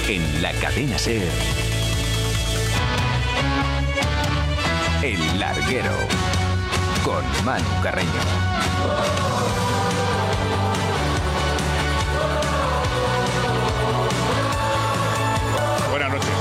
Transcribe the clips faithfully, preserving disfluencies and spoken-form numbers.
En la cadena SER, El Larguero, con Manu Carreño. Buenas noches.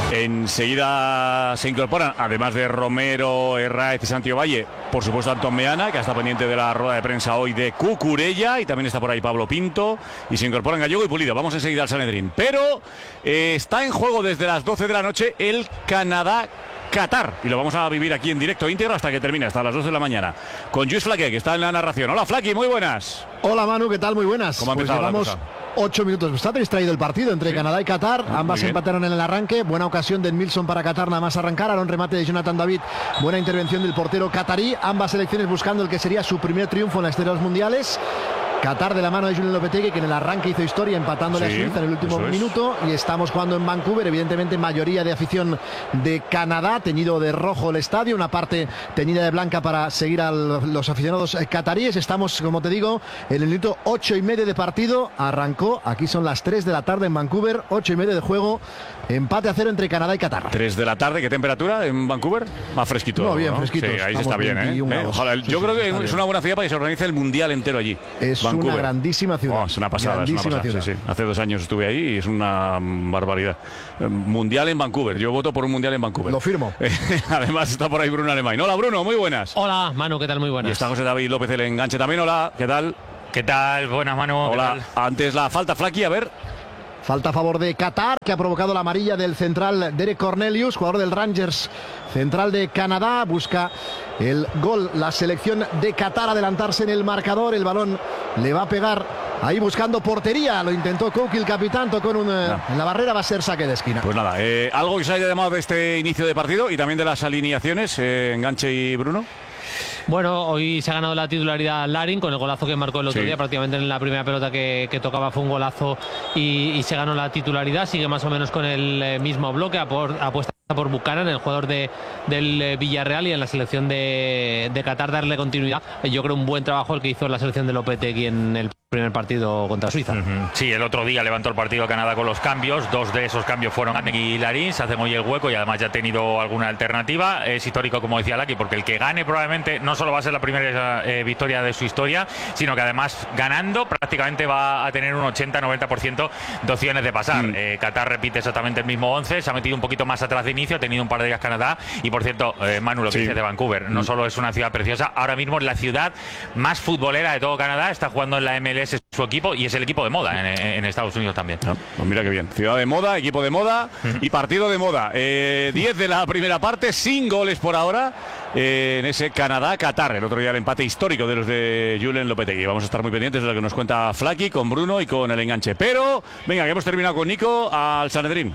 Enseguida se incorporan, además de Romero, Herráez y Santiago Valle, por supuesto Antón Meana, que está pendiente de la rueda de prensa hoy de Cucurella, y también está por ahí Pablo Pinto, y se incorporan Gallego y Pulido. Vamos enseguida al Sanedrín. Pero eh, está en juego desde las doce de la noche el Canadá-Qatar, y lo vamos a vivir aquí en directo íntegro hasta que termine, hasta las dos de la mañana, con Lluís Flaqué, que está en la narración. Hola Flaqui, muy buenas. Hola Manu, ¿qué tal? Muy buenas. ¿Cómo ha pues empezado llevamos la cosa? Ocho minutos. Está distraído el partido entre sí. Canadá y Qatar. Ah, Ambas empataron en el arranque. Buena ocasión de Milson para Qatar nada más arrancar. Ahora un remate de Jonathan David. Buena intervención del portero qatarí. Ambas selecciones buscando el que sería su primer triunfo en la historia de los mundiales. Qatar de la mano de Julen Lopetegui, que en el arranque hizo historia empatándole sí, a Suiza en el último minuto. Y estamos jugando en Vancouver, evidentemente mayoría de afición de Canadá, teñido de rojo el estadio, una parte teñida de blanca para seguir a los aficionados cataríes. Estamos, como te digo, en el minuto ocho y medio de partido. Arrancó, aquí son las tres de la tarde en Vancouver, ocho y medio de juego. Empate a cero entre Canadá y Qatar. tres de la tarde, ¿qué temperatura en Vancouver? Más fresquito. No, bien, ¿no? fresquito. Sí, ahí se está bien, ¿eh? ¿eh? Ojalá. Sí, Yo sí, creo que es bien. Una buena ciudad para que se organice el mundial entero allí. Es Vancouver. Una grandísima ciudad. Oh, es una pasada, es una pasada. Sí, sí. Hace dos años estuve ahí y es una barbaridad. Mundial en Vancouver. Yo voto por un mundial en Vancouver. Lo firmo. Además está por ahí Bruno Alemán. Hola Bruno, muy buenas. Hola Manu, ¿qué tal? Muy buenas. Y está José David López el enganche también. Hola, ¿qué tal? ¿Qué tal? Buenas, Manu. Hola. Antes la falta, Flaqui, a ver. Falta a favor de Qatar, que ha provocado la amarilla del central Derek Cornelius, jugador del Rangers central de Canadá. Busca el gol la selección de Qatar, adelantarse en el marcador. El balón le va a pegar ahí buscando portería. Lo intentó Kouki, el capitán, tocó en, un, no. en la barrera. Va a ser saque de esquina. Pues nada, eh, algo que se haya llamado de este inicio de partido y también de las alineaciones, eh, Enganche y Bruno. Bueno, hoy se ha ganado la titularidad Larin con el golazo que marcó el otro sí. día, prácticamente en la primera pelota que, que tocaba fue un golazo y, y se ganó la titularidad. Sigue más o menos con el mismo bloque, apuesta por Buchanan, el jugador de, del Villarreal, y en la selección de, de Qatar darle continuidad. Yo creo un buen trabajo el que hizo la selección de Lopetegui en el primer partido contra Suiza. Uh-huh. Sí, el otro día levantó el partido a Canadá con los cambios. Dos de esos cambios fueron y Larin. Se hacen hoy el hueco y además ya ha tenido alguna alternativa. Es histórico, como decía Laki, porque el que gane probablemente no solo va a ser la primera eh, victoria de su historia, sino que además ganando prácticamente va a tener un ochenta noventa por ciento de opciones de pasar. Mm. Eh, Qatar repite exactamente el mismo once, se ha metido un poquito más atrás de inicio, ha tenido un par de días Canadá. Y por cierto, eh, Manu, lo que sí. dice de Vancouver, no mm. solo es una ciudad preciosa, ahora mismo es la ciudad más futbolera de todo Canadá. Está jugando en la M L S su equipo y es el equipo de moda en, en Estados Unidos también. No, pues mira qué bien. Ciudad de moda, equipo de moda uh-huh. y partido de moda. Eh, diez de la primera parte, sin goles por ahora eh, en ese Canadá-Qatar. El otro día el empate histórico de los de Julen Lopetegui. Vamos a estar muy pendientes de lo que nos cuenta Flaqui con Bruno y con el enganche. Pero, venga, que hemos terminado con Nico al Sanedrín.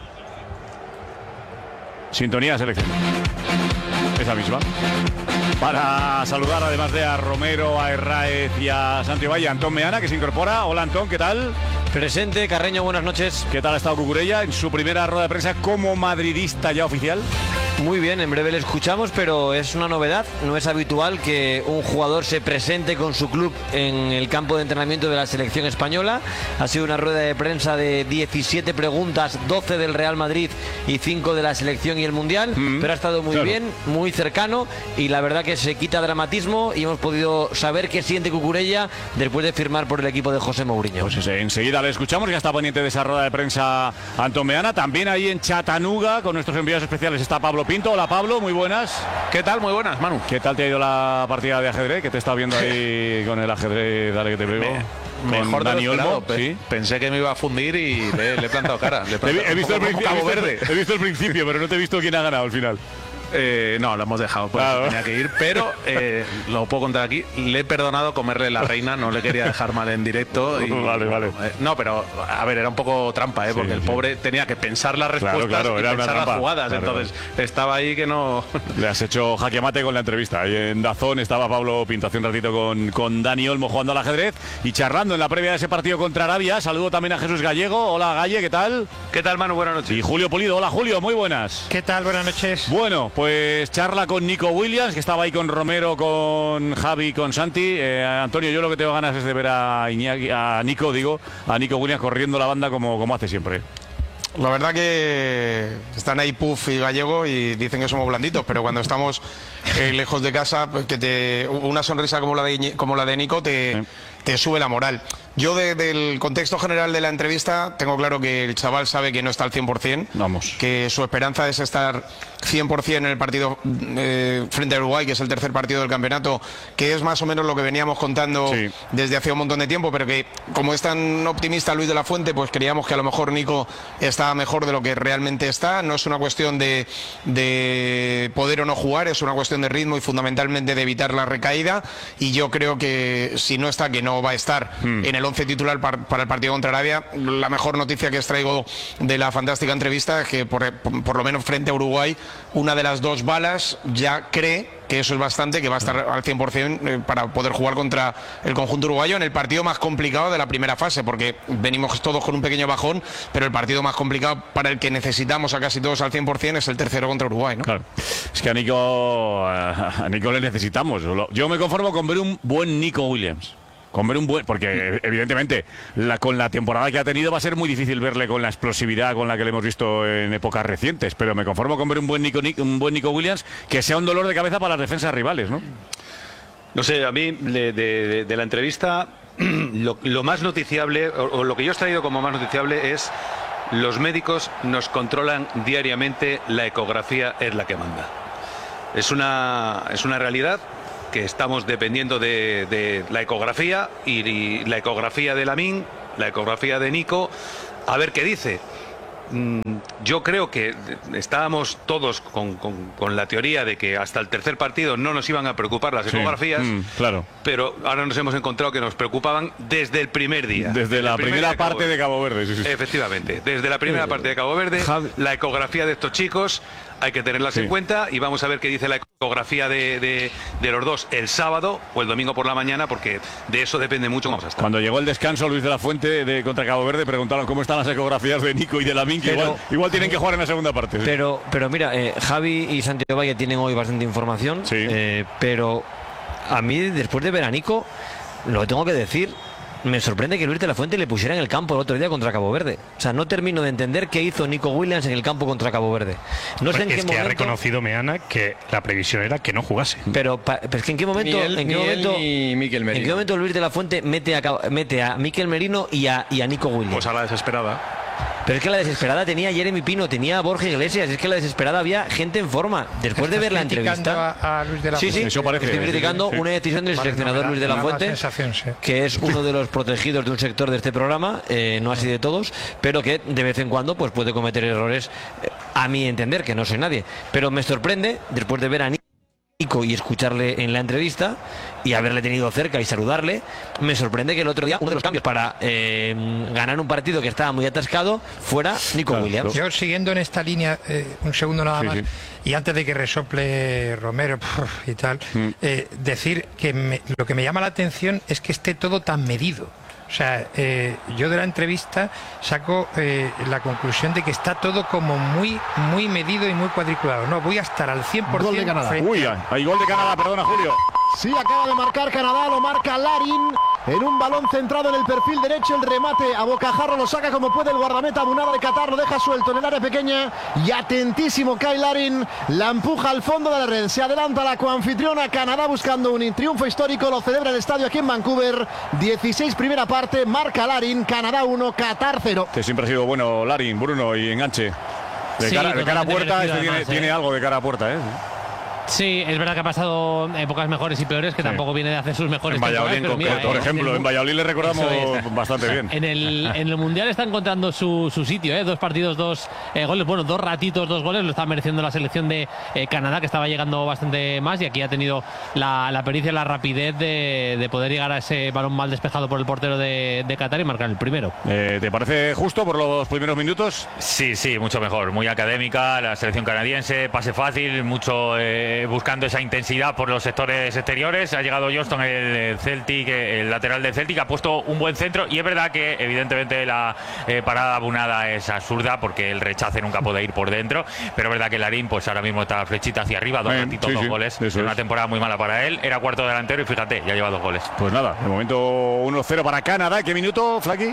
Sintonía selección. Esa misma. Para saludar además de a Romero, a Herráez y a Santiago Valle, Antón Meana, que se incorpora. Hola Antón, ¿qué tal? Presente, Carreño, buenas noches. ¿Qué tal ha estado Cucurella en su primera rueda de prensa como madridista ya oficial? Muy bien, en breve le escuchamos, pero es una novedad. No es habitual que un jugador se presente con su club en el campo de entrenamiento de la selección española. Ha sido una rueda de prensa de diecisiete preguntas, doce del Real Madrid y cinco de la selección y el Mundial, mm, pero ha estado muy claro. bien, muy cercano, y la verdad que se quita dramatismo y hemos podido saber qué siente Cucurella después de firmar por el equipo de José Mourinho. Pues ese, enseguida le escuchamos, ya está pendiente de esa rueda de prensa Antón Meana. También ahí en Chattanooga con nuestros enviados especiales está Pablo Pinto. Hola Pablo, muy buenas. ¿Qué tal? Muy buenas, Manu. ¿Qué tal te ha ido la partida de ajedrez? Que te está viendo ahí con el ajedrez, dale que te prego. Me, mejor Dani Olmo, ¿sí? Pensé que me iba a fundir y le, le he plantado cara. Le he, plantado, he, visto el como, como he, visto, he visto el principio, pero no te he visto quién ha ganado al final. Eh, no, lo hemos dejado, pues claro. tenía que ir, pero eh, lo puedo contar aquí. Le he perdonado comerle la reina, no le quería dejar mal en directo. Y, vale, vale. Eh, no, pero a ver, era un poco trampa, ¿eh? porque sí, el pobre sí. tenía que pensar las respuestas claro, claro, y pensar las jugadas. Claro, entonces claro. estaba ahí que no. Le has hecho jaque mate con la entrevista. Ahí en Dazón estaba Pablo Pinto hace un ratito con, con Dani Olmo jugando al ajedrez y charlando en la previa de ese partido contra Arabia. Saludo también a Jesús Gallego. Hola Galle, ¿qué tal? ¿Qué tal, Manu? Buenas noches. Y Julio Pulido. Hola Julio, muy buenas. ¿Qué tal? Buenas noches. Bueno, pues charla con Nico Williams, que estaba ahí con Romero, con Javi, con Santi. Eh, Antonio, yo lo que tengo ganas es de ver a Iñaki, a Nico, digo, a Nico Williams corriendo la banda como, como hace siempre. La verdad que están ahí Puff y Gallego y dicen que somos blanditos, pero cuando estamos eh, lejos de casa, pues que te, una sonrisa como la de, como la de Nico te, sí. te sube la moral. Yo de, del contexto general de la entrevista tengo claro que el chaval sabe que no está al cien por cien, Vamos. que su esperanza es estar cien por cien en el partido eh, frente a Uruguay, que es el tercer partido del campeonato, que es más o menos lo que veníamos contando sí. desde hace un montón de tiempo, pero que como es tan optimista Luis de la Fuente, pues creíamos que a lo mejor Nico está mejor de lo que realmente está. No es una cuestión de, de poder o no jugar, es una cuestión de ritmo y fundamentalmente de evitar la recaída, y yo creo que si no está, que no va a estar mm. en el once titular para, para el partido contra Arabia. La mejor noticia que os traigo de la fantástica entrevista es que por, por lo menos frente a Uruguay, una de las dos balas ya cree que eso es bastante, que va a estar al cien por cien para poder jugar contra el conjunto uruguayo en el partido más complicado de la primera fase, porque venimos todos con un pequeño bajón, pero el partido más complicado para el que necesitamos a casi todos al cien por cien es el tercero contra Uruguay, ¿no? Claro. Es que a Nico, a Nico le necesitamos. Yo me conformo con ver un buen Nico Williams. Con ver un buen, porque evidentemente la, con la temporada que ha tenido va a ser muy difícil verle con la explosividad con la que le hemos visto en épocas recientes, pero me conformo con ver un buen Nico, un buen Nico Williams que sea un dolor de cabeza para las defensas rivales, ¿no? No sé, a mí de, de, de la entrevista lo, lo más noticiable, o, o lo que yo he traído como más noticiable es: los médicos nos controlan diariamente, la ecografía es la que manda. Es una, es una realidad que estamos dependiendo de, de la ecografía y, y la ecografía de Lamine, la ecografía de Nico, a ver qué dice. Mm, yo creo que estábamos todos con, con, con la teoría de que hasta el tercer partido no nos iban a preocupar las ecografías, sí, mm, claro. pero ahora nos hemos encontrado que nos preocupaban desde el primer día. Desde, desde la primera de parte de Cabo Verde. Sí, sí. Efectivamente, desde la primera parte de Cabo Verde, Javi. La ecografía de estos chicos hay que tenerlas sí. en cuenta, y vamos a ver qué dice la ecografía de, de, de los dos el sábado o el domingo por la mañana, porque de eso depende mucho cómo vamos a estar. Cuando llegó el descanso, Luis de la Fuente de contra Cabo Verde preguntaron cómo están las ecografías de Nico y de Lamine, que igual, igual tienen que jugar en la segunda parte. ¿Sí? Pero, pero mira, eh, Javi y Santiago Valle tienen hoy bastante información, sí. eh, pero a mí, después de ver a Nico, lo tengo que decir, me sorprende que Luis de la Fuente le pusiera en el campo el otro día contra Cabo Verde. O sea, no termino de entender qué hizo Nico Williams en el campo contra Cabo Verde. No sé en es qué que momento... ha reconocido Meana que la previsión era que no jugase. Pero, pero es que en qué momento, Miguel, en qué Miguel momento, y Miquel Merino. ¿en qué momento Luis de la Fuente mete a, mete a Miquel Merino y a, y a Nico Williams? Pues a la desesperada. Pero es que la desesperada tenía a Jeremy Pino, tenía a Borja Iglesias, es que la desesperada había gente en forma. Después de ver la entrevista... A, a Luis de la sí, sí, eso parece. Estoy criticando sí, sí. una decisión del vale, seleccionador no, Luis de la Fuente, sí. que es uno de los protegidos de un sector de este programa, eh, no así de todos, pero que de vez en cuando pues puede cometer errores, eh, a mi entender, que no soy nadie. Pero me sorprende, después de ver a Nico y escucharle en la entrevista y haberle tenido cerca y saludarle, me sorprende que el otro día uno de los cambios para eh, ganar un partido que estaba muy atascado fuera Nico claro, Williams. Yo siguiendo en esta línea, eh, un segundo nada sí, más, sí. y antes de que resople Romero puf, y tal, mm. eh, decir que me, lo que me llama la atención es que esté todo tan medido. O sea, eh, yo de la entrevista saco eh, la conclusión de que está todo como muy muy medido y muy cuadriculado. No, voy a estar al cien por ciento. Gol de Canadá. Frente... Uy, hay gol de Canadá, perdona Julio. Sí, acaba de marcar Canadá, lo marca Larin en un balón centrado en el perfil derecho, el remate a bocajarro lo saca como puede el guardameta Munada de Qatar, lo deja suelto en el área pequeña y atentísimo Kyle Larin, la empuja al fondo de la red, se adelanta la coanfitriona Canadá buscando un triunfo histórico, lo celebra el estadio aquí en Vancouver, dieciséis primera parte, marca Larin, Canadá uno, Qatar cero. Que siempre ha sido bueno Larin, Bruno, y enganche. De, sí, cara, de cara a puerta, este tiene, además, tiene ¿eh? algo de cara a puerta, ¿eh? Sí, es verdad que ha pasado épocas mejores y peores, que sí. tampoco viene de hacer sus mejores en Valladolid, pero mira, por eh, ejemplo, en, en Valladolid le recordamos bastante bien. En el, en el Mundial está encontrando su, su sitio, ¿eh? Dos partidos, dos eh, goles, bueno, dos ratitos, dos goles, lo está mereciendo la selección de eh, Canadá, que estaba llegando bastante más, y aquí ha tenido la, la pericia, la rapidez de, de poder llegar a ese balón mal despejado por el portero de, de Qatar y marcar el primero. Eh, ¿Te parece justo por los primeros minutos? Sí, sí, mucho mejor, muy académica la selección canadiense, pase fácil, mucho eh, buscando esa intensidad por los sectores exteriores. Ha llegado Johnston, el Celtic, el lateral del Celtic, ha puesto un buen centro, y es verdad que evidentemente la eh, parada abunada es absurda porque el rechace nunca puede ir por dentro, pero es verdad que Larin pues ahora mismo está flechita hacia arriba, dos ratitos, sí, dos sí, goles, es una temporada muy mala para él, era cuarto delantero y fíjate, ya lleva dos goles. Pues nada, de momento uno cero para Canadá. ¿Qué minuto, Flaky?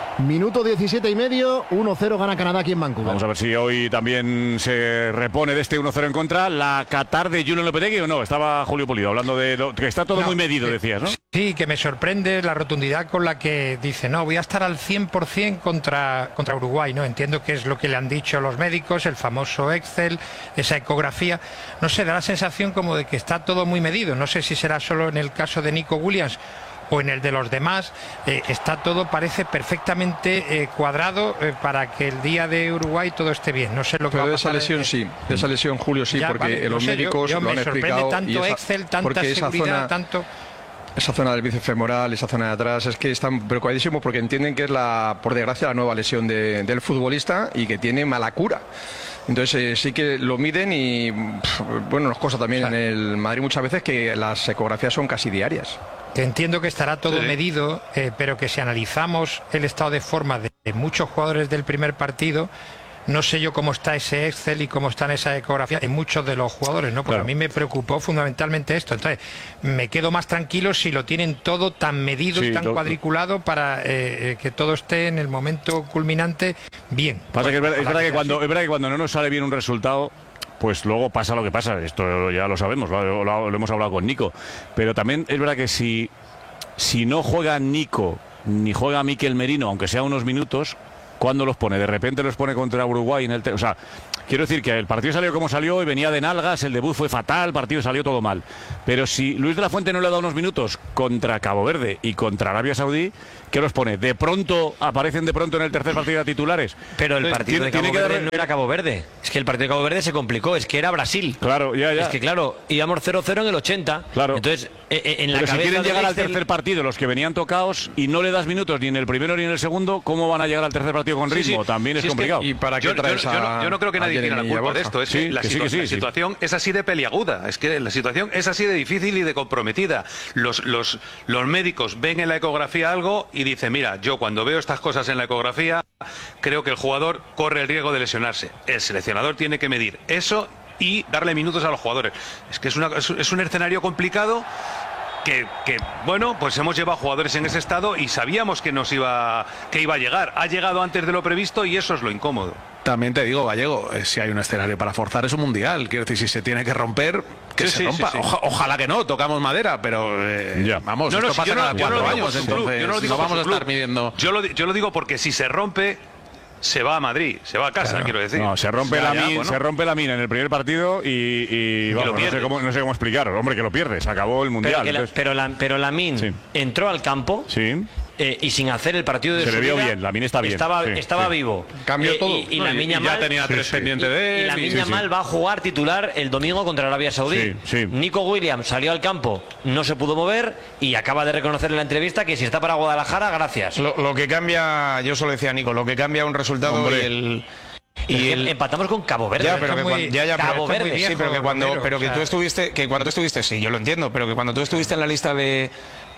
Minuto diecisiete y medio, uno cero gana Canadá aquí en Vancouver. Vamos a ver si hoy también se repone de este uno cero en contra la Qatar de Julen Lopetegui o no. Estaba Julio Pulido hablando de lo, que está todo no, muy medido, que, decías, ¿no? Sí, que me sorprende la rotundidad con la que dice, no, voy a estar al cien por cien contra, contra Uruguay, ¿no? Entiendo que es lo que le han dicho los médicos, el famoso Excel, esa ecografía. No sé, da la sensación como de que está todo muy medido. No sé si será solo en el caso de Nico Williams o en el de los demás, eh, está todo, parece perfectamente eh, cuadrado eh, para que el día de Uruguay todo esté bien. No sé lo que Pero va a de pasar. esa lesión eh, sí, de esa lesión Julio sí, ya, porque vale, los no sé, médicos yo, yo lo han me sorprende explicado. tanto y esa, Excel, tanta esa seguridad, zona, tanto... Esa zona del bíceps femoral, esa zona de atrás, es que están preocupadísimos porque entienden que es, la, por desgracia, la nueva lesión de, del futbolista y que tiene mala cura. Entonces eh, sí que lo miden y, pff, bueno, nos consta también en el Madrid muchas veces que las ecografías son casi diarias. Que entiendo que estará todo sí. medido, eh, pero que si analizamos el estado de forma de muchos jugadores del primer partido, no sé yo cómo está ese Excel y cómo está en esa ecografía en muchos de los jugadores, ¿no? Porque claro. a mí me preocupó fundamentalmente esto. Entonces, me quedo más tranquilo si lo tienen todo tan medido, sí, tan lo... cuadriculado para eh, que todo esté en el momento culminante bien. Pasa que es verdad, es verdad que cuando, es verdad que cuando no nos sale bien un resultado, pues luego pasa lo que pasa. Esto ya lo sabemos, lo, lo, lo hemos hablado con Nico. Pero también es verdad que si, si no juega Nico ni juega Mikel Merino, aunque sea unos minutos, ¿cuándo los pone? De repente los pone contra Uruguay en el... Te- o sea, quiero decir que el partido salió como salió y venía de nalgas, el debut fue fatal, el partido salió todo mal. Pero si Luis de la Fuente no le da unos minutos contra Cabo Verde y contra Arabia Saudí, ¿qué los pone? ¿De pronto aparecen de pronto en el tercer partido de titulares? Pero el partido de Cabo Verde dar... no era Cabo Verde. Es que el partido de Cabo Verde se complicó, es que era Brasil. Claro, ya, ya. Es que claro, íbamos cero cero en el ochenta. Claro. Entonces, eh, en la Pero cabeza si quieren llegar al Excel... tercer partido, los que venían tocados, y no le das minutos ni en el primero ni en el segundo, ¿cómo van a llegar al tercer partido con ritmo? Sí, sí. También es sí, complicado. Es que, ¿y para qué yo, traes yo, yo, no, yo no creo que nadie tiene la culpa de esto. Es sí, que la, que situa sí, que sí, la situación sí. es así de peliaguda. Es que la situación es así de difícil y de comprometida. Los, los, los médicos ven en la ecografía algo y dicen, mira, yo cuando veo estas cosas en la ecografía, creo que el jugador corre el riesgo de lesionarse. El seleccionador tiene que medir eso y darle minutos a los jugadores. Es que es, una, es, es un escenario complicado. Que, que, bueno, pues hemos llevado jugadores en ese estado y sabíamos que nos iba que iba a llegar. Ha llegado antes de lo previsto y eso es lo incómodo. También te digo, Gallego, eh, si hay un escenario para forzar es un mundial. Quiero decir, si se tiene que romper, que sí, se sí, rompa. Sí, sí. Oja, ojalá que no, tocamos madera, pero eh, ya. vamos, no, no, esto si pasa no, cada cuatro no años, entonces no, no vamos a estar midiendo. Yo lo, yo lo digo porque si se rompe, se va a Madrid, se va a casa, claro. quiero decir. No, se rompe, ya, la ya, min, bueno. se rompe la mina en el primer partido y, y vamos, no sé cómo, no sé cómo explicaros. Hombre, que lo pierdes, acabó el mundial. Pero, la, entonces... pero, la, pero la min sí. entró al campo sí. eh, y sin hacer el partido de se su le vio vida, bien, la min está bien. Estaba, sí, estaba sí. vivo. Cambió eh, todo. Y, y no, la y, y ya tenía tres sí, pendientes sí. de él. Y, y la Miña sí, Mal sí. va a jugar titular el domingo contra Arabia Saudí. Sí, sí. Nico Williams salió al campo, no se pudo mover y acaba de reconocer en la entrevista que si está para Guadalajara, gracias. Lo, lo que cambia, yo solo decía a Nico, lo que cambia un resultado Hombre. y el... Y el... empatamos con Cabo Verde. Ya, pero que muy... cuando, ya, ya, Cabo pero, Verde. Sí, pero que cuando, Romero, pero que o sea... tú estuviste, que cuando tú estuviste, sí, yo lo entiendo, pero que cuando tú estuviste en la lista de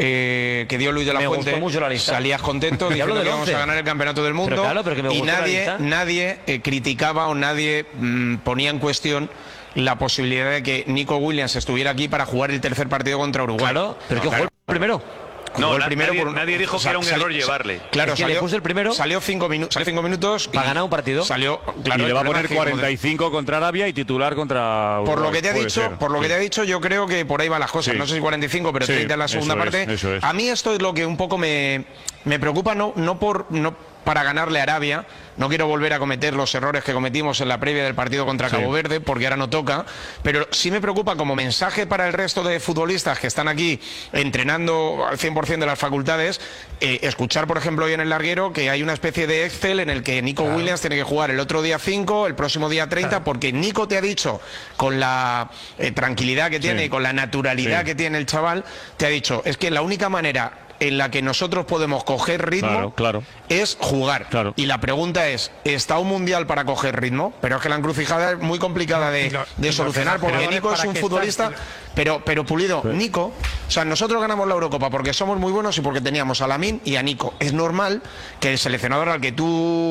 eh, que dio Luis de la me Fuente, mucho la lista. salías contento diciendo que íbamos a ganar el campeonato del mundo. Pero claro, pero que me y nadie, la nadie eh, criticaba o nadie mmm, ponía en cuestión la posibilidad de que Nico Williams estuviera aquí para jugar el tercer partido contra Uruguay. Claro, pero no, que claro. jugó el primero. No, el primero nadie, por, nadie dijo o sea, que era un error sal, llevarle. Claro, es que salió, le puso el primero. Salió cinco, minu salió cinco minutos. Para ganar un partido. Salió, claro, y le va a poner cuarenta y cinco contra Arabia y titular contra Uruguay. Por lo que te ha dicho, ser. por lo que te ha dicho, yo creo que por ahí van las cosas. Sí. No sé si cuarenta y cinco, pero sí, treinta en la segunda eso parte. Es, eso es. A mí esto es lo que un poco me, me preocupa, no, no por no para ganarle a Arabia. No quiero volver a cometer los errores que cometimos en la previa del partido contra sí. Cabo Verde, porque ahora no toca, pero sí me preocupa como mensaje para el resto de futbolistas que están aquí entrenando al cien por cien de las facultades, eh, escuchar, por ejemplo, hoy en el larguero que hay una especie de Excel en el que Nico claro. Williams tiene que jugar el otro día cinco, el próximo día treinta, claro. porque Nico te ha dicho, con la eh, tranquilidad que tiene, sí. con la naturalidad sí. que tiene el chaval, te ha dicho, es que la única manera en la que nosotros podemos coger ritmo claro, claro. es jugar. Claro. Y la pregunta es, ¿está un mundial para coger ritmo? Pero es que la encrucijada es muy complicada de, de solucionar, porque Nico es un futbolista Pero, pero Pulido, sí. Nico, o sea, nosotros ganamos la Eurocopa porque somos muy buenos y porque teníamos a Lamine y a Nico. Es normal que el seleccionador al que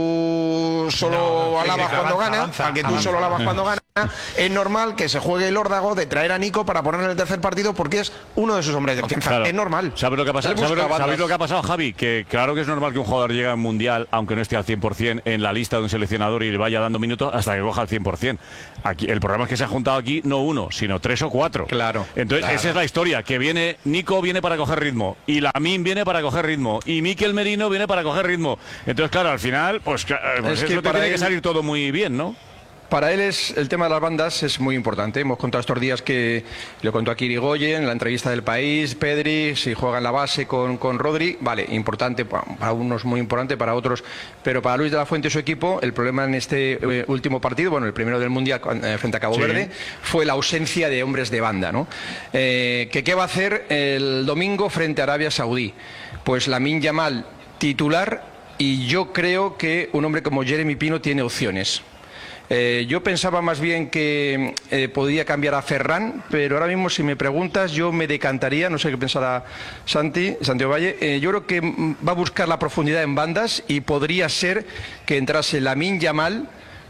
tú solo no, no, alabas sí, cuando gana, avanza, al que tú avanza. solo alabas cuando gana, es normal que se juegue el órdago de traer a Nico para poner en el tercer partido porque es uno de sus hombres de confianza. Claro. Es normal. ¿Sabes lo que ha pasado? ¿Sabes lo, ¿Sabéis lo que ha pasado, Javi? Que claro que es normal que un jugador llegue al Mundial, aunque no esté al cien por cien en la lista de un seleccionador y le vaya dando minutos hasta que coja al cien por cien. Aquí, el problema es que se ha juntado aquí no uno, sino tres o cuatro. Claro. Entonces, claro. esa es la historia, que viene Nico viene para coger ritmo, y Lamine viene para coger ritmo, y Mikel Merino viene para coger ritmo. Entonces, claro, al final, pues, pues es que tiene él... que salir todo muy bien, ¿no? Para él es el tema de las bandas es muy importante. Hemos contado estos días que lo contó aquí Irigoyen en la entrevista del País, Pedri, si juega en la base con, con Rodri, vale, importante, para unos muy importante, para otros, pero para Luis de la Fuente y su equipo, el problema en este eh, último partido, bueno, el primero del Mundial eh, frente a Cabo sí. Verde, fue la ausencia de hombres de banda, ¿no? Eh, que ¿qué va a hacer el domingo frente a Arabia Saudí? Pues Lamine Yamal titular, y yo creo que un hombre como Jeremy Pino tiene opciones. Eh, yo pensaba más bien que eh, podía cambiar a Ferran, pero ahora mismo si me preguntas yo me decantaría, no sé qué pensará Santi, Santiago Valle, eh, yo creo que va a buscar la profundidad en bandas y podría ser que entrase Lamine Yamal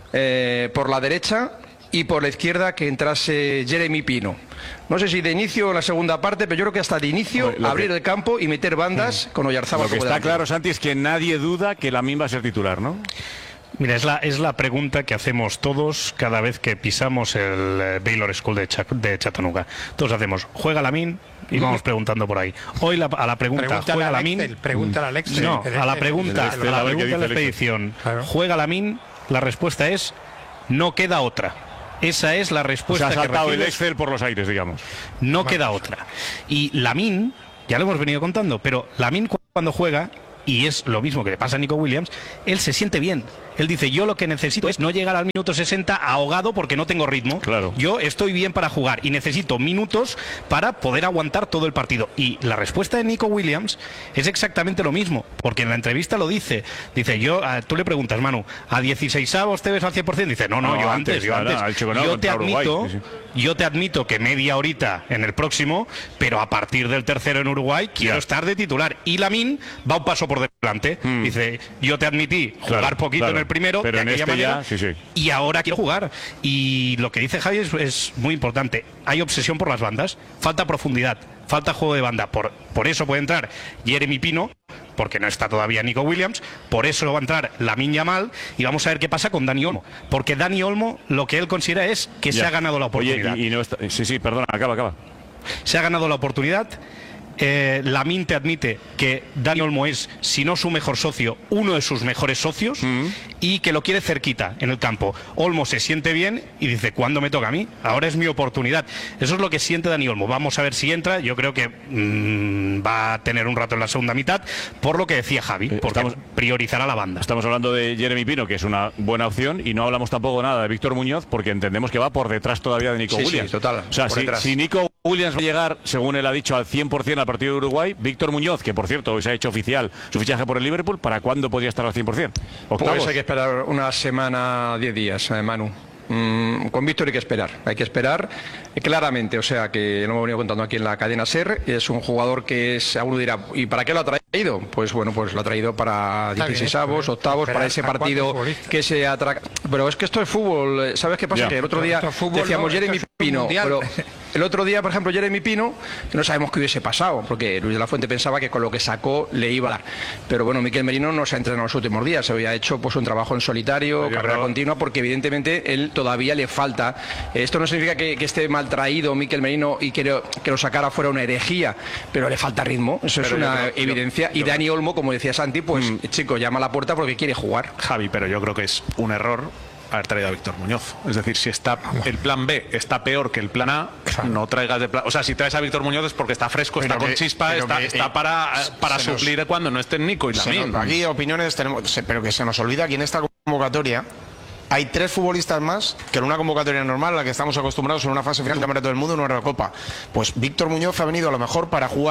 eh, por la derecha y por la izquierda que entrase Jeremy Pino. No sé si de inicio o en la segunda parte, pero yo creo que hasta de inicio Oye, abrir que... el campo y meter bandas mm. con Oyarzábal. Lo que está claro, Santi, es que nadie duda que Lamine va a ser titular, ¿no? Mira, es la, es la pregunta que hacemos todos cada vez que pisamos el eh, Baylor School de, Ch de Chattanooga. Todos hacemos, ¿juega Lamine? Y vamos preguntando por ahí. Hoy la, a la pregunta, pregúntale ¿juega a Lamine? Pregúntale a Alex. No, a la pregunta, a la pregunta de la expedición, claro. ¿juega Lamine? La respuesta es, no queda otra. Esa es la respuesta. O sea, ha saltado que el Excel por los aires, digamos. No queda otra. Y Lamine, ya lo hemos venido contando, pero Lamine cuando juega, y es lo mismo que le pasa a Nico Williams, él se siente bien. Él dice, yo lo que necesito es no llegar al minuto sesenta ahogado porque no tengo ritmo. Claro. Yo estoy bien para jugar y necesito minutos para poder aguantar todo el partido. Y la respuesta de Nico Williams es exactamente lo mismo, porque en la entrevista lo dice. Dice, yo, a, tú le preguntas, Manu, ¿a dieciseisavos te ves al cien por cien? Dice, no, no, no yo antes, antes yo antes. antes. No, yo te admito, Uruguay, sí, sí. yo te admito que media horita en el próximo, pero a partir del tercero en Uruguay quiero ya. estar de titular. Y Lamine va un paso por delante. Mm. Dice, yo te admití jugar claro, poquito claro. en el primero, pero de en aquella este manera, ya, sí, sí. y ahora quiero jugar. Y lo que dice Javi es, es muy importante. Hay obsesión por las bandas, falta profundidad, falta juego de banda. Por, por eso puede entrar Jeremy Pino, porque no está todavía Nico Williams, por eso va a entrar Lamine Yamal, y vamos a ver qué pasa con Dani Olmo, porque Dani Olmo lo que él considera es que ya. se ha ganado la oportunidad. Oye, y, y no está... Sí, sí, perdona, acaba, acaba. Se ha ganado la oportunidad. Eh, Lamine te admite que Dani Olmo es, si no su mejor socio, uno de sus mejores socios, mm. y que lo quiere cerquita en el campo. Olmo se siente bien y dice, ¿cuándo me toca a mí? Ahora es mi oportunidad. Eso es lo que siente Dani Olmo. Vamos a ver si entra. Yo creo que mmm, va a tener un rato en la segunda mitad, por lo que decía Javi, porque estamos, priorizará la banda. Estamos hablando de Jeremy Pino, que es una buena opción, y no hablamos tampoco nada de Víctor Muñoz, porque entendemos que va por detrás todavía de Nico sí, Williams. Sí, total. O sea, si, si Nico Williams va a llegar, según él ha dicho, al cien por cien al partido de Uruguay, Víctor Muñoz, que por cierto hoy se ha hecho oficial su fichaje por el Liverpool, ¿para cuándo podría estar al cien por cien? ¿Octavos? Pues hay que esperar una semana, diez días, eh, Manu. Mm, con Víctor hay que esperar, hay que esperar eh, claramente, o sea que lo hemos venido contando aquí en la cadena SER, es un jugador que es, a uno dirá, ¿y para qué lo ha traído? Pues bueno, pues lo ha traído para dieciseisavos, octavos, para ese partido que se atraca. Pero es que esto es fútbol, ¿sabes qué pasa? Ya. Que el otro día decíamos no, Jeremy Pino, pero el otro día, por ejemplo, Jeremy Pino, que no sabemos qué hubiese pasado, porque Luis de la Fuente pensaba que con lo que sacó le iba a dar. Pero bueno, Mikel Merino no se ha entrenado en los últimos días, se había hecho pues un trabajo en solitario, Oye, carrera no. continua, porque evidentemente él todavía le falta. Esto no significa que, que esté mal traído Mikel Merino y que lo, que lo sacara fuera una herejía, pero le falta ritmo, eso pero es una creo, evidencia. Yo, yo, y Dani Olmo, como decía Santi, pues mm. chico, llama a la puerta porque quiere jugar. Javi, pero yo creo que es un error haber traído a Víctor Muñoz. Es decir, si está el plan B está peor que el plan A, claro. no traigas de plan. O sea, si traes a Víctor Muñoz es porque está fresco, pero está que, con chispa, está, que, está para, para suplir nos, cuando no estén Nico y Lamine. Aquí opiniones tenemos, pero que se nos olvida que en esta convocatoria hay tres futbolistas más que en una convocatoria normal a la que estamos acostumbrados en una fase final del Campeonato del Mundo, en una Eurocopa. Pues Víctor Muñoz ha venido a lo mejor para jugar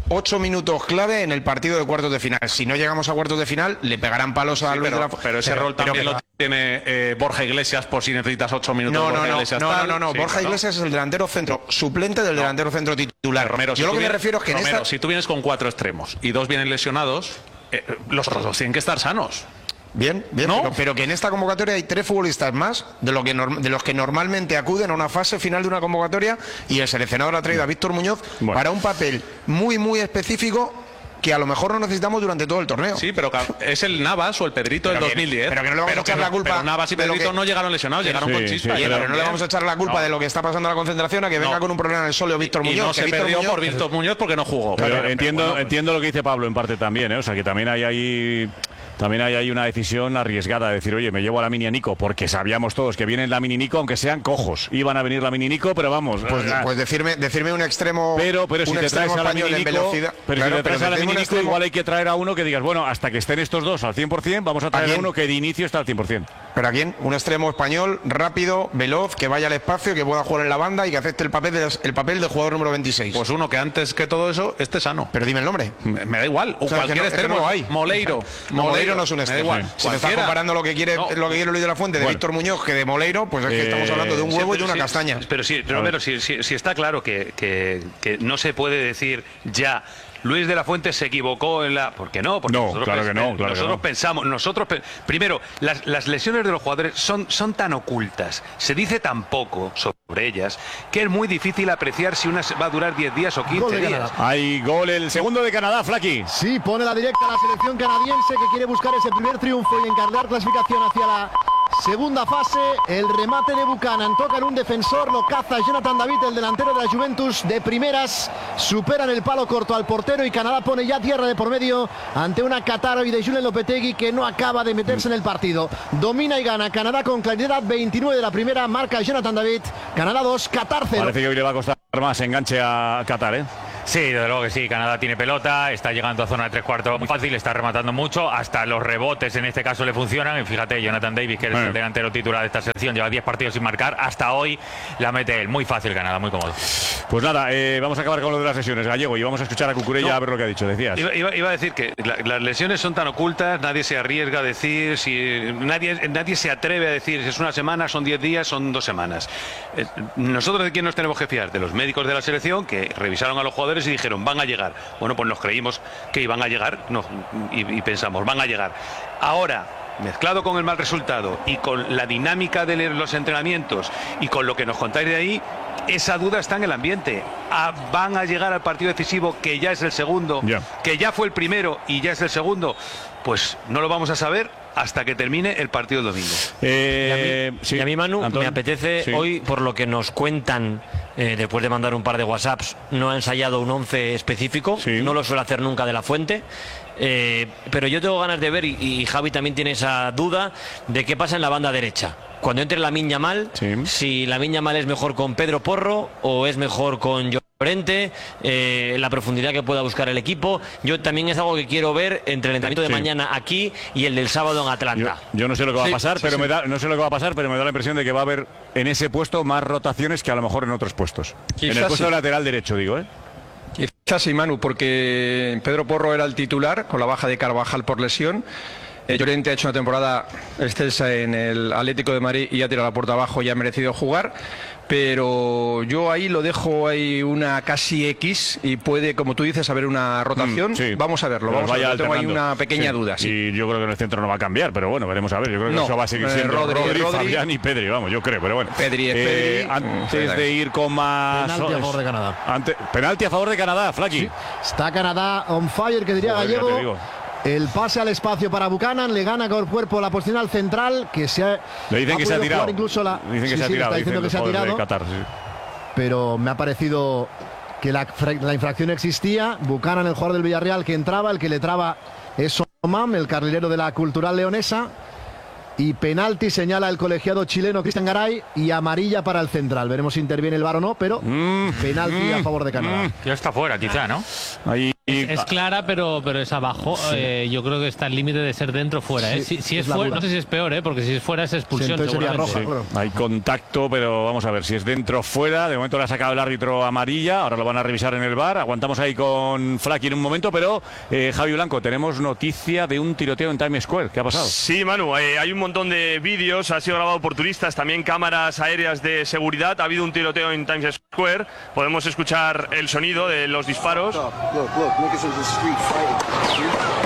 ocho minutos clave en el partido de cuartos de final. Si no llegamos a cuartos de final, le pegarán palos a sí, Luis pero, de la Fuente. Pero ese pero, rol también pero, lo tiene eh, Borja Iglesias por si necesitas ocho minutos. No, no, Borja no, Iglesias, no, tal. no, no, no. Sí, Borja claro. Iglesias es el delantero centro, suplente del no. delantero centro titular. Romero, Yo si lo que vienes, me refiero es que Romero, en esta... si tú vienes con cuatro extremos y dos vienen lesionados, eh, los otros dos tienen que estar sanos. Bien, bien, ¿no? pero, pero que en esta convocatoria hay tres futbolistas más de, lo que de los que normalmente acuden a una fase final de una convocatoria, y el seleccionador ha traído a Víctor Muñoz bueno. para un papel muy, muy específico que a lo mejor no necesitamos durante todo el torneo. Sí, pero es el Navas o el Pedrito del dos mil diez. Pero que no le vamos a echar la culpa. Pero Navas y Pedrito que, no llegaron lesionados, llegaron sí, con chispa. Sí, pero, pero no le vamos a echar la culpa no. de lo que está pasando en la concentración a que venga no. con un problema en el sóleo Víctor Muñoz. Y no que se Víctor perdió Muñoz, por Víctor Muñoz porque no jugó. Pero, pero, entiendo, pero bueno, pues. entiendo lo que dice Pablo en parte también, ¿eh? O sea, que también hay ahí... También hay, hay una decisión arriesgada de decir, oye, me llevo a la mini a Nico, porque sabíamos todos que viene la mini Nico, aunque sean cojos. Iban a venir la mini Nico, pero vamos. Pues, nah. pues decirme, decirme un extremo. Pero, pero si te traes a la mini Nico, pero claro, si te traes a la mini Nico, extremo... igual hay que traer a uno que digas, bueno, hasta que estén estos dos al cien por cien, vamos a traer a, a uno que de inicio está al cien por cien. ¿Pero a quién? Un extremo español, rápido, veloz, que vaya al espacio, que pueda jugar en la banda y que acepte el papel de, el papel del jugador número veintiséis. Pues uno que antes que todo eso esté sano. Pero dime el nombre. Me, me da igual. O, o sea, cualquier no, extremo. No hay. Moleiro. Moleiro. Moleiro no es un extremo. Me da igual. Si me estás comparando lo que quiere no. lo que quiere Luis de la Fuente de bueno. Víctor Muñoz que de Moleiro, pues es que eh, estamos hablando de un huevo sí, y de una sí, castaña. Pero sí, pero, pero sí, sí, sí está claro que, que, que no se puede decir ya. Luis de la Fuente se equivocó en la... ¿Por qué no? Porque no, nosotros, claro que no, claro nosotros que no. pensamos, nosotros pe... primero, las, las lesiones de los jugadores son, son tan ocultas, se dice tan poco sobre ellas, que es muy difícil apreciar si una va a durar diez días o quince días. Hay gol, el segundo de Canadá, Flaqui. Sí, pone la directa a la selección canadiense que quiere buscar ese primer triunfo y encargar clasificación hacia la segunda fase. El remate de Buchanan, toca en un defensor, lo caza Jonathan David, el delantero de la Juventus, de primeras, superan el palo corto al portero y Canadá pone ya tierra de por medio ante una Qatar y de Julen Lopetegui que no acaba de meterse en el partido. Domina y gana Canadá con claridad, veintinueve de la primera, marca Jonathan David. Canadá dos, Qatar cero. Parece que hoy le va a costar más enganche a Qatar, ¿eh? Sí, desde luego que sí, Canadá tiene pelota, está llegando a zona de tres cuartos muy fácil, está rematando mucho, hasta los rebotes en este caso le funcionan, y fíjate, Jonathan Davis, que es el delantero titular de esta selección, lleva diez partidos sin marcar, hasta hoy la mete él, muy fácil Canadá, muy cómodo. Pues nada, eh, vamos a acabar con lo de las lesiones, Gallego, y vamos a escuchar a Cucurella no, a ver lo que ha dicho, decías. Iba, iba, iba a decir que la, las lesiones son tan ocultas, nadie se arriesga a decir, si nadie, nadie se atreve a decir si es una semana, son diez días, son dos semanas. Eh, nosotros de quién nos tenemos que fiar, de los médicos de la selección que revisaron a los jugadores y dijeron, van a llegar. Bueno, pues nos creímos que iban a llegar no, y, y pensamos, van a llegar. Ahora, mezclado con el mal resultado y con la dinámica de los entrenamientos y con lo que nos contáis de ahí, esa duda está en el ambiente. Ah, van a llegar al partido decisivo, que ya es el segundo, yeah. que ya fue el primero y ya es el segundo. Pues no lo vamos a saber hasta que termine el partido del domingo. Eh, y, a mí, sí. y a mí, Manu, Antón, me apetece sí. hoy, por lo que nos cuentan, eh, después de mandar un par de WhatsApps, no ha ensayado un once específico, sí. no lo suele hacer nunca de la Fuente. Eh, pero yo tengo ganas de ver, y, y Javi también tiene esa duda, de qué pasa en la banda derecha. Cuando entre Lamine Yamal, sí. si Lamine Yamal es mejor con Pedro Porro o es mejor con Llorente, eh, la profundidad que pueda buscar el equipo. Yo también es algo que quiero ver entre el entrenamiento de sí. mañana aquí y el del sábado en Atlanta. Yo, yo no sé lo que va sí, a pasar, sí, pero sí. me da, no sé lo que va a pasar, pero me da la impresión de que va a haber en ese puesto más rotaciones que a lo mejor en otros puestos. Quizás en el puesto sí. de lateral derecho, digo, ¿eh? Quizás sí, Manu, porque Pedro Porro era el titular con la baja de Carvajal por lesión. Eh, Llorente ha hecho una temporada excelsa en el Atlético de Madrid y ha tirado la puerta abajo y ha merecido jugar, pero yo ahí lo dejo ahí una casi X y puede, como tú dices, haber una rotación. Mm, sí. Vamos a verlo, vamos a verlo. Tengo ahí una pequeña sí. duda. Sí. Y yo creo que en el centro no va a cambiar, pero bueno, veremos a ver. Yo creo que no, eso va a seguir siendo eh, Rodri, Rodri, Rodri, Fabián y Pedri, vamos, yo creo, pero bueno. Pedri, eh, Pedri. Antes sí, de ir con más... Penalti a favor de Canadá. Ante, penalti a favor de Canadá, Flaqui. Sí. Está Canadá on fire, que diría Joder, Gallego. El pase al espacio para Buchanan, le gana con cuerpo la posición al central, que se ha, le dicen ha que se ha tirado. Incluso la, dicen que sí, se ha sí, tirado. Está diciendo que se ha tirado. Qatar, sí. Pero me ha parecido que la, la infracción existía. Buchanan, el jugador del Villarreal que entraba, el que le traba es Omam, el carrilero de la Cultural Leonesa. Y penalti señala el colegiado chileno Cristian Garay y amarilla para el central. Veremos si interviene el V A R o no, pero mm, penalti mm, a favor de Canadá. Mm. Ya está fuera, quizá, ¿no? Ahí Es, es clara, pero, pero es abajo. Sí. Eh, yo creo que está el límite de ser dentro o fuera. ¿eh? Sí, si, si es, es fuera, no sé si es peor, ¿eh? porque si es fuera es expulsión. Sí, sería roja, sí. claro. Hay contacto, pero vamos a ver si es dentro o fuera. De momento le ha sacado el árbitro amarilla. Ahora lo van a revisar en el V A R. Aguantamos ahí con Flaky en un momento, pero eh, Javi Blanco, tenemos noticia de un tiroteo en Times Square. ¿Qué ha pasado? Sí, Manu, eh, hay un montón de vídeos. Ha sido grabado por turistas, también cámaras aéreas de seguridad. Ha habido un tiroteo en Times Square. Podemos escuchar el sonido de los disparos. Look, look, niggas in the street fighting.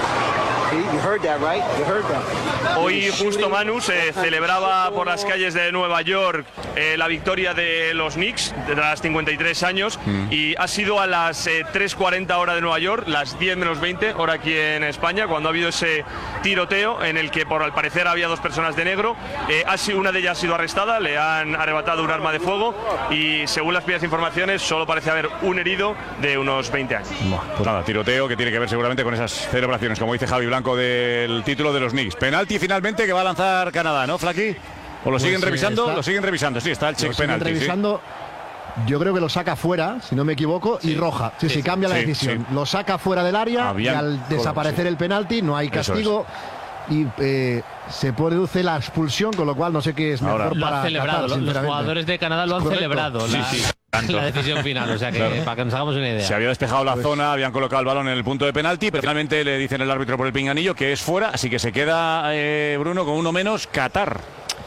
You heard that, right? You heard that. Hoy justo, Manu, se celebraba por las calles de Nueva York eh, la victoria de los Knicks tras cincuenta y tres años mm. y ha sido a las eh, tres cuarenta hora de Nueva York, las diez menos veinte hora aquí en España, cuando ha habido ese tiroteo en el que por al parecer había dos personas de negro. Eh, ha sido, una de ellas ha sido arrestada, le han arrebatado un arma de fuego y según las primeras informaciones solo parece haber un herido de unos veinte años. Pues nada, tiroteo que tiene que ver seguramente con esas celebraciones, como dice Javi Blanco, del título de los Knicks. Penalti finalmente que va a lanzar Canadá, ¿no, Flaky? ¿O lo pues siguen sí, revisando? está, lo siguen revisando, sí, está el check penalti. revisando. ¿Sí? Yo creo que lo saca fuera, si no me equivoco, sí. y roja. Sí, sí, sí cambia sí, la decisión. Sí. Lo saca fuera del área Habían y al desaparecer sí. el penalti no hay castigo. Y eh, se produce la expulsión, con lo cual no sé qué es mejor. Ahora, lo para han celebrado, Qatar, los jugadores de Canadá lo han Correcto. celebrado. Sí, la, sí. la decisión final, o sea que claro. para que nos hagamos una idea. Se había despejado la pues, zona, habían colocado el balón en el punto de penalti, pero finalmente le dicen el árbitro por el pinganillo que es fuera, así que se queda eh, Bruno con uno menos, Qatar.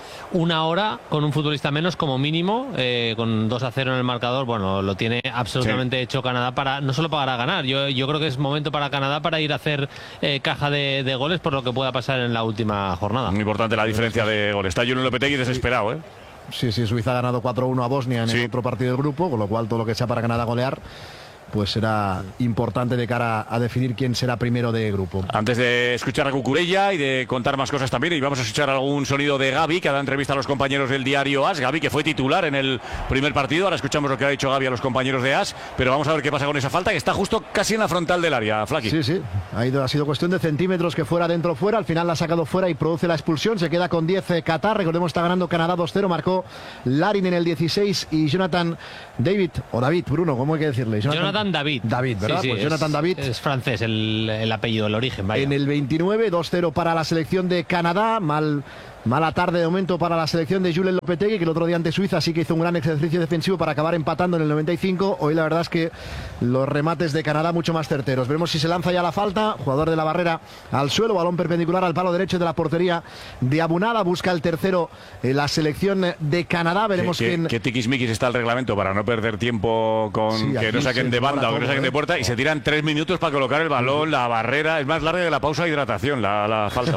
Una hora con un futbolista menos como mínimo, eh, con dos a cero en el marcador. Bueno, lo tiene absolutamente sí. hecho Canadá para no solo para ganar. Yo, yo creo que es momento para Canadá para ir a hacer eh, caja de, de goles por lo que pueda pasar en la última jornada. Muy importante la diferencia de goles. Está Julen Lopetegui desesperado, ¿eh? Sí, sí, Suiza ha ganado cuatro uno a Bosnia en sí. el otro partido del grupo, con lo cual todo lo que sea para Canadá golear pues será importante de cara a definir quién será primero de grupo. Antes de escuchar a Cucurella y de contar más cosas también, y vamos a escuchar algún sonido de Gavi, que ha dado entrevista a los compañeros del diario AS. Gavi, que fue titular en el primer partido. Ahora escuchamos lo que ha dicho Gavi a los compañeros de AS, pero vamos a ver qué pasa con esa falta, que está justo casi en la frontal del área, Flaky. Sí, sí, ha, ido, ha sido cuestión de centímetros que fuera dentro o fuera. Al final la ha sacado fuera y produce la expulsión. Se queda con diez eh, Qatar. Recordemos, está ganando Canadá dos cero. Marcó Larin en el dieciséis y Jonathan David, o David, Bruno, ¿cómo hay que decirle? Jonathan, Jonathan David. David. ¿verdad? Sí, sí, pues es, Jonathan David. Es francés el, el apellido, el origen. Vaya. En el veintinueve, dos cero para la selección de Canadá. Mal, mala tarde de momento para la selección de Julen Lopetegui, que el otro día ante Suiza sí que hizo un gran ejercicio defensivo para acabar empatando en el noventa y cinco. Hoy la verdad es que los remates de Canadá mucho más certeros. Veremos si se lanza ya la falta. Jugador de la barrera al suelo, balón perpendicular al palo derecho de la portería de Abunada. Busca el tercero en la selección de Canadá. Veremos ¿Qué, quién... qué tiquismiquis está el reglamento para no perder tiempo con sí, que no saquen de banda o que no saquen de puerta, ¿eh? Y se tiran tres minutos para colocar el balón, la barrera. Es más larga que la pausa de hidratación, la, la falta.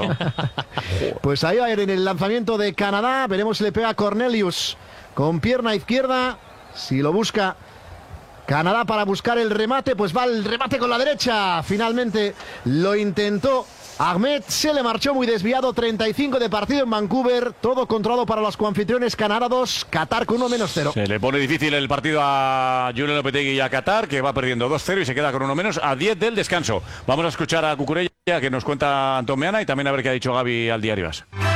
Pues ahí va a ir en el lanzamiento de Canadá. Veremos si le pega Cornelius con pierna izquierda. Si lo busca Canadá para buscar el remate, pues va el remate con la derecha. Finalmente lo intentó Ahmed, se le marchó muy desviado. Treinta y cinco de partido en Vancouver. Todo controlado para los coanfitriones. Canadá dos, Qatar con uno menos cero. Se le pone difícil el partido a Julen Lopetegui y a Qatar, que va perdiendo dos cero y se queda con uno menos a diez del descanso. Vamos a escuchar a Cucurella, que nos cuenta Antón Meana, y también a ver qué ha dicho Gavi al diario AS.